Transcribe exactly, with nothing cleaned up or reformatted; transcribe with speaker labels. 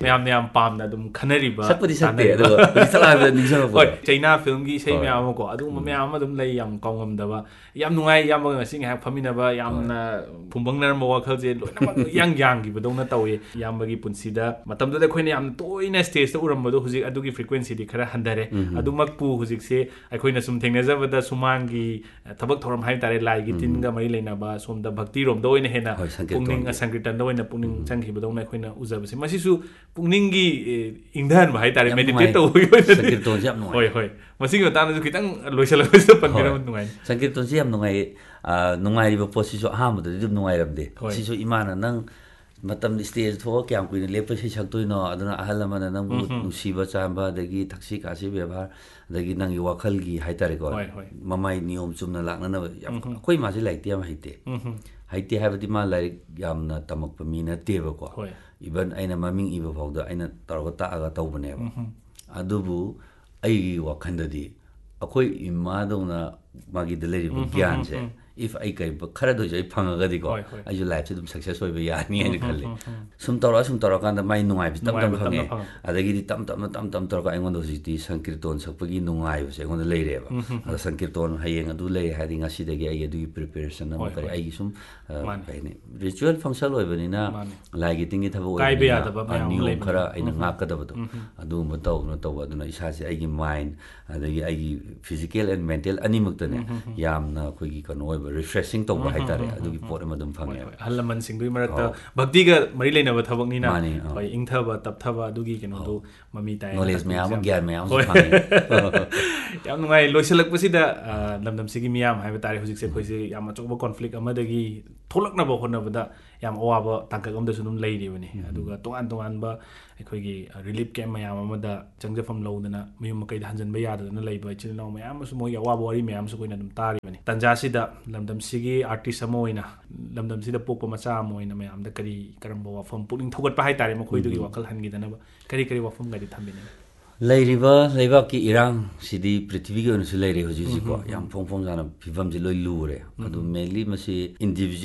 Speaker 1: ꯃꯌꯥꯝꯅ ꯌꯥꯝ ꯄꯥꯝꯅ ꯑꯗꯨꯝ ꯈꯟꯅꯔꯤꯕ
Speaker 2: ꯁꯛꯄꯨꯗꯤ ꯁꯛꯇꯦ ꯑꯗꯨꯒ ꯍꯧꯖꯤꯛ ꯍꯥꯏꯕꯗ ꯅꯤꯡꯁꯤꯡꯉꯛꯄ
Speaker 1: ꯍꯣꯏ ꯆꯩꯅꯥ ꯐꯤꯂꯝꯒꯤ ꯏꯁꯩ ꯃꯌꯥꯝ ꯑꯃꯀꯣ ꯑꯗꯨꯒꯨꯝꯕ ꯃꯌꯥꯝ ꯑꯃ ꯑꯗꯨꯝ ꯂꯩ ꯌꯥꯝ ꯀꯥꯎꯉꯝꯗꯕ ꯌꯥꯝ ꯅꯨꯡꯉꯥꯏ ꯏꯌꯥꯝꯕꯒ ꯉꯁꯤ ꯉꯥꯏꯍꯥꯛ ꯐꯝꯃꯤꯟꯅꯕ ꯌꯥꯝꯅ ꯐꯨꯝꯕꯪꯅꯔꯝꯕ ꯋꯥꯈꯜꯁꯦ ꯂꯣꯏꯅꯃꯛ ꯏꯌꯥꯡ ꯌꯥꯡꯈꯤꯕꯗꯧꯅ ꯇꯧꯋꯤ ꯏꯌꯥꯝꯕꯒꯤ ꯄꯨꯟꯁꯤꯗ ꯃꯇꯝꯗꯨꯗ ꯑꯩꯈꯣꯏꯅ ꯌꯥꯝꯅ ꯇꯣꯏꯅ ꯁ꯭ꯇꯦꯖꯇ ꯎꯔꯝꯕꯗꯣ ꯍꯧꯖꯤꯛ ꯑꯗꯨꯒꯤ ꯐ꯭ꯔꯤꯀ꯭ꯋꯦꯟꯁꯤꯗꯤ ꯈꯔ ꯍꯟꯊꯔꯦ ꯑꯗꯨꯃꯛꯄꯨ ꯍꯧꯖꯤꯛꯁꯦ ꯑꯩꯈꯣꯏꯅ ꯁꯨꯝ ꯊꯦꯡꯅꯖꯕꯗ ꯁꯨꯃꯥꯡꯒꯤ ꯊꯕꯛ ꯊꯧꯔꯝ ꯍꯥꯏꯕ ꯇꯥꯔꯦ ꯂꯥꯏꯒꯤ ꯇꯤꯟꯒ ꯃꯔꯤ ꯂꯩꯅꯕ ꯁꯣꯝꯗ ꯚꯛꯇꯤꯔꯣꯝꯗ ꯑꯣꯏꯅ ꯍꯦꯟꯅ ꯄꯨꯛꯅꯤꯡ ꯁꯪꯀꯤꯔꯇꯟꯗ ꯑꯣꯏꯅ ꯄꯨꯛꯅꯤꯡ ꯆꯪꯈꯤꯕꯗꯧꯅ ꯑꯩꯈꯣꯏꯅ ꯎꯖꯕꯁꯦ ꯃꯁꯤꯁꯨ ꯄꯨꯛꯅꯤꯡꯒꯤ ꯏꯪꯊꯍꯟꯕ ꯍꯥꯏꯇꯥꯔꯦ ꯃꯦꯗꯤꯇꯦꯠ ꯇꯧꯕꯒꯤ ꯑꯣꯏꯅꯗꯤ
Speaker 2: ꯁꯪꯀꯤꯔꯇꯣꯟꯁꯦ ꯌꯥꯝ ꯅꯨꯡꯉꯥꯏ
Speaker 1: ꯍꯣꯏ ꯍꯣꯏ ꯃꯁꯤꯒꯤ ꯃꯇꯥꯡꯗꯁꯨ ꯈꯤꯇꯪ ꯂꯣꯏꯁꯤꯜꯂꯛꯄꯁꯤꯗ ꯄꯟꯕꯤꯔꯝꯕ ꯅꯨꯡꯉꯥꯏ
Speaker 2: ꯁꯪꯀꯤꯔꯇꯣꯟꯁꯦ ꯌꯥꯝ ꯅꯨꯡꯉꯥꯏ ꯅꯨꯡꯉꯥꯏꯔꯤꯕ ꯄꯣꯠꯁꯤꯁꯨ ꯑꯍꯥꯟꯕꯗꯗꯤ ꯑꯗꯨꯝ ꯅꯨꯡꯉꯥꯏꯔꯝꯗꯦ ꯁꯤꯁꯨ ꯏꯃꯥꯅ ꯅꯪ ꯃꯇꯝ ꯁ꯭ꯇꯦꯖ ꯊꯣꯛꯑ ꯀꯌꯥꯝ ꯀꯨꯏꯅ ꯂꯦꯞꯄ ꯏꯁꯩ ꯁꯛꯇꯣꯏꯅꯣ ꯑꯗꯨꯅ ꯑꯍꯜ ꯂꯃꯟꯅ ꯅꯪꯕꯨ ꯅꯨꯡꯁꯤꯕ ꯆꯥꯟꯕ ꯑꯗꯒꯤ ꯊꯛꯁꯤ ꯈꯥꯁꯤ ꯕꯦꯕꯥꯔ ꯑꯗꯒꯤ ꯅꯪꯒꯤ ꯋꯥꯈꯜꯒꯤ ꯍꯥꯏꯇꯥꯔꯦꯀꯣ ꯃꯃꯥꯏ ꯅꯤꯌꯣꯝ ꯆꯨꯝꯅ ꯂꯥꯛꯅꯅꯕ ꯌꯥꯝ ꯑꯩꯈꯣꯏ ꯃꯥꯁꯦ ꯂꯥꯏꯔꯤꯛꯇꯤ ꯌꯥꯝ ꯍꯩꯇꯦ ꯍꯩꯇꯦ ꯍꯥꯏꯕꯗꯤ ꯃꯥ ꯂꯥꯏꯔꯤꯛ ꯌꯥꯝꯅ ꯇꯝꯃꯛꯄ ꯃꯤ ꯅꯠꯇꯦꯕꯀꯣ ꯏꯚꯟ ꯑꯩꯅ ꯃꯃꯤꯡ ꯏꯕ ꯐꯥꯎꯗ ꯑꯩꯅ ꯇꯧꯔꯒ ꯇꯥꯛꯑꯒ ꯇꯧꯕꯅꯦꯕ ꯑꯗꯨꯕꯨ ꯑꯩꯒꯤ ꯋꯥꯈꯜꯗꯗꯤ ꯑꯩꯈꯣꯏ ꯏꯃꯥꯗꯧꯅ ꯃꯥꯒꯤꯗ ꯂꯩꯔꯤꯕ ꯒ꯭ꯌꯥꯟꯁꯦ ꯏꯐ ꯑꯩ ꯀꯔꯤꯒꯨꯝꯕ ꯈꯔꯗꯁꯨ ꯑꯩ ꯐꯪꯉꯒꯗꯤꯀꯣ ꯑꯩꯁꯨ ꯂꯥꯏꯐꯁꯦ ꯑꯗꯨꯝ ꯁꯛꯁꯦꯁ ꯑꯣꯏꯕ ꯌꯥꯅꯤ ꯍꯥꯏꯅ ꯈꯜꯂꯤ ꯁꯨꯝ ꯇꯧꯔꯒ ꯁꯨꯝ ꯇꯧꯔꯀꯥꯟꯗ ꯃꯥꯏ ꯅꯨꯡꯉꯥꯏꯕꯁꯤ ꯇꯞ ꯇꯞ ꯐꯪꯉꯦ ꯑꯗꯒꯤꯗꯤ ꯇꯞ ꯇꯞꯅ ꯇꯞ ꯇꯞ ꯇꯧꯔꯒ ꯑꯩꯉꯣꯟꯗ ꯍꯧꯖꯤꯛꯇꯤ ꯁꯪꯀꯤꯔꯇꯣꯟ ꯁꯛꯄꯒꯤ ꯅꯨꯡꯉꯥꯏꯕꯁꯦ ꯑꯩꯉꯣꯟꯗ ꯂꯩꯔꯦꯕ ꯑꯗꯣ ꯁꯪꯀꯤꯔꯇꯣꯟ ꯍꯌꯦꯡ ꯑꯗꯨ ꯂꯩꯔꯦ ꯍꯥꯏꯔꯗꯤ ꯉꯁꯤꯗꯒꯤ ꯑꯩ ꯑꯗꯨꯒꯤ ꯄ꯭ꯔꯤꯄꯦꯔꯦꯁꯟ ꯑꯃ ꯀꯔꯤ ꯑꯩꯒꯤ ꯁꯨꯝ ꯀꯩ ꯍꯥꯏꯅꯤ ꯔꯤꯆꯨꯋꯦꯜ ꯐꯪꯁꯟ ꯑꯣꯏꯕꯅꯤꯅ ꯂꯥꯏꯒꯤ ꯇꯤꯟꯒꯤ ꯊꯕꯛ ꯑꯣꯏꯕꯅꯤꯅ ꯅꯤꯌꯣꯝ ꯈꯔ ꯑꯩꯅ ꯉꯥꯛꯀꯗꯕꯗꯣ ꯑꯗꯨꯒꯨꯝꯕ ꯇꯧꯕꯅ ꯇꯧꯕ ꯑꯗꯨꯅ ꯏꯁꯥꯁꯦ ꯑꯩꯒꯤ ꯃꯥꯏꯟ ꯑꯗꯒꯤ ꯑꯩꯒꯤ ꯐꯤꯖꯤꯀꯦꯜ ꯑꯦꯟ ꯃꯦꯟꯇꯦꯜ ꯑꯅꯤꯃꯛꯇꯅꯦ ꯌꯥꯝꯅ ꯑꯩꯈꯣꯏꯒꯤ ꯀꯩꯅꯣ ꯑꯣꯏꯕ ꯔꯤꯐ꯭ꯔꯦꯁꯤꯡ ꯇꯧꯕ ꯍꯥꯏꯇꯥꯔꯦ ꯑꯗꯨꯒꯤ ꯄꯣꯠ ꯑꯃ ꯑꯗꯨꯝ ꯐꯪꯉꯦꯕ
Speaker 1: ꯑꯍꯜ ꯂꯃꯟꯁꯤꯡꯗꯨꯒꯤ ꯃꯔꯛꯇ ꯚꯛꯇꯤꯒ ꯃꯔꯤ ꯂꯩꯅꯕ ꯊꯕꯛꯅꯤꯅ ꯍꯣꯏ ꯏꯪꯊꯕ ꯇꯞꯊꯕ ꯑꯗꯨꯒꯤ ꯀꯩꯅꯣꯗꯣ ꯃꯃꯤ ꯇꯥꯏ
Speaker 2: ꯅꯣꯂꯦꯖ ꯃꯌꯥꯝ ꯑꯃ ꯒ꯭ꯌꯥꯟ ꯃꯌꯥꯝ ꯑꯃꯁꯨ ꯐꯪꯉꯦ
Speaker 1: ꯌꯥꯝ ꯅꯨꯡꯉꯥꯏ ꯂꯣꯏꯁꯤꯜꯂꯛꯄꯁꯤꯗ ꯂꯝꯗꯝꯁꯤꯒꯤ ꯃꯤꯌꯥꯝ ꯍꯥꯏꯕ ꯇꯥꯔꯦ ꯍꯧꯖꯤꯛꯁꯦ ꯑꯩꯈꯣꯏꯁꯦ ꯌꯥꯝ ꯑꯆꯧꯕ ꯀꯣꯟꯐ꯭ꯂꯤꯛ ꯑꯃꯗꯒꯤ ꯊꯣꯛꯂꯛꯅꯕ ꯍꯣꯠꯅꯕꯗ ꯌꯥꯝ ꯑꯋꯥꯕ ꯇꯥꯡꯀꯛ ꯑꯃꯗꯁꯨ ꯑꯗꯨꯝ ꯂꯩꯔꯤꯕꯅꯤ ꯑꯗꯨꯒ ꯇꯣꯉꯥꯟ ꯇꯣꯉꯥꯟꯕ ꯑꯩꯈꯣꯏꯒꯤ ꯔꯤꯂꯤꯐ ꯀꯦꯝ ꯃꯌꯥꯝ ꯑꯃꯗ ꯆꯪꯖꯐꯝ ꯂꯧꯗꯅ ꯃꯌꯨꯝ ꯃꯀꯩꯗ ꯍꯟꯖꯤꯟꯕ ꯌꯥꯗꯗꯅ ꯂꯩꯕ ꯏꯆꯤꯜ ꯏꯅꯥꯎ ꯃꯌꯥꯝ ꯑꯃꯁꯨ ꯃꯣꯏꯒꯤ ꯑꯋꯥꯕ ꯋꯥꯔꯤ ꯃꯌꯥꯝꯁꯨ ꯑꯩꯈꯣꯏꯅ ꯑꯗꯨꯝ ꯇꯥꯔꯤꯕꯅꯤ ꯇꯥꯟꯖꯥꯁꯤꯗ ꯂꯝꯗꯝꯁꯤꯒꯤ ꯑꯥꯔꯇꯤꯁ ꯑꯃ ꯑꯣꯏꯅ ꯂꯝꯗꯝꯁꯤꯗ ꯄꯣꯛꯄ ꯃꯆꯥ ꯑꯃ ꯑꯣꯏꯅ ꯃꯌꯥꯝꯗ ꯀꯔꯤ ꯀꯔꯝꯕ ꯋꯥꯐꯝ ꯄꯨꯛꯅꯤꯡ ꯊꯧꯒꯠꯄ ꯍꯥꯏꯇꯥꯔꯦ ꯃꯈꯣꯏꯗꯨꯒꯤ ꯋꯥꯈꯜ ꯍꯟꯈꯤꯗꯅꯕ ꯀꯔꯤ ꯀꯔꯤ ꯋꯥꯐꯝꯒꯗꯤ ꯊꯝꯕꯤꯅꯤꯡꯉꯤ
Speaker 2: ꯂꯩꯔꯤꯕ ꯂꯩꯕꯥꯛꯀꯤ ꯏꯔꯥꯡꯁꯤꯗꯤ ꯄ꯭ꯔꯤꯊꯤꯕꯤꯒꯤ ꯑꯣꯏꯅꯁꯨ ꯂꯩꯔꯦ ꯍꯧꯖꯤꯛ ꯍꯧꯖꯤꯛꯀꯣ ꯌꯥꯝ ꯐꯣꯡ ꯐꯣꯡ ꯁꯥꯅ ꯐꯤꯕꯝꯁꯤ ꯂꯣꯏ ꯂꯨꯔꯦ ꯑꯗꯨ ꯃꯦꯟꯂꯤ ꯃꯁꯤ ꯏꯟꯗꯤꯕꯤꯖꯨꯋꯦꯜ